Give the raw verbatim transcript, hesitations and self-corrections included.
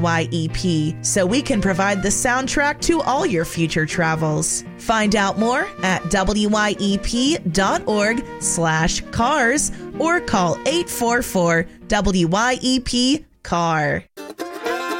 Y E P so we can provide the soundtrack to all your future travels. Find out more at W Y E P dot org slash cars or call eight four four W Y E P car.